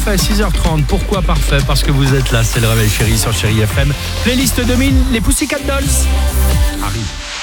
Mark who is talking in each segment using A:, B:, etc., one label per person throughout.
A: parfait, 6h30. Pourquoi parfait? Parce que vous êtes là, c'est le Réveil Chéri sur Chéri FM. Playlist 2000, les Pussycat Dolls arrive.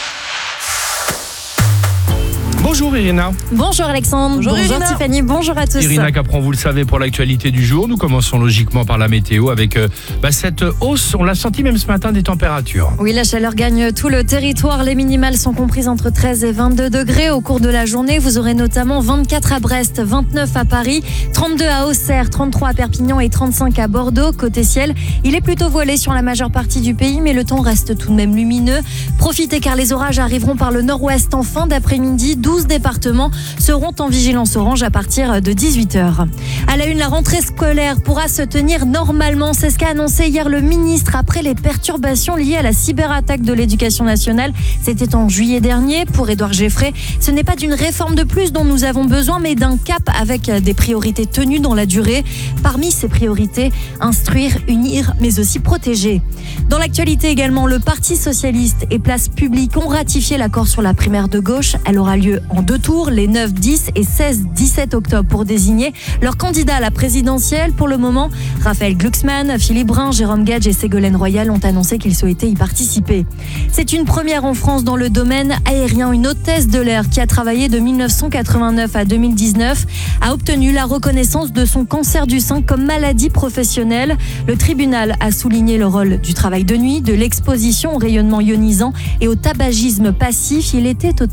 A: Bonjour Irina.
B: Bonjour Alexandre, bonjour Tiffany, bonjour à tous.
A: Irina Capron, vous le savez, pour l'actualité du jour, nous commençons logiquement par la météo avec cette hausse, on l'a senti même ce matin, des températures.
B: Oui, la chaleur gagne tout le territoire. Les minimales sont comprises entre 13 et 22 degrés. Au cours de la journée, vous aurez notamment 24 à Brest, 29 à Paris, 32 à Auxerre, 33 à Perpignan et 35 à Bordeaux. Côté ciel, il est plutôt voilé sur la majeure partie du pays, mais le temps reste tout de même lumineux. Profitez car les orages arriveront par le nord-ouest en fin d'après-midi. 12 départements seront en vigilance orange à partir de 18h. À la une, la rentrée scolaire pourra se tenir normalement. C'est ce qu'a annoncé hier le ministre après les perturbations liées à la cyberattaque de l'éducation nationale. C'était en juillet dernier. Pour Édouard Geffray, ce n'est pas d'une réforme de plus dont nous avons besoin, mais d'un cap avec des priorités tenues dans la durée. Parmi ces priorités, instruire, unir, mais aussi protéger. Dans l'actualité également, le Parti socialiste et Place publique ont ratifié l'accord sur la primaire de gauche. Elle aura lieu en 2 tours, les 9, 10 et 16-17 octobre pour désigner leur candidat à la présidentielle. Pour le moment, Raphaël Glucksmann, Philippe Brun, Jérôme Gage et Ségolène Royal ont annoncé qu'ils souhaitaient y participer. C'est une première en France dans le domaine aérien. Une hôtesse de l'air qui a travaillé de 1989 à 2019 a obtenu la reconnaissance de son cancer du sein comme maladie professionnelle. Le tribunal a souligné le rôle du travail de nuit, de l'exposition au rayonnement ionisant et au tabagisme passif. Il était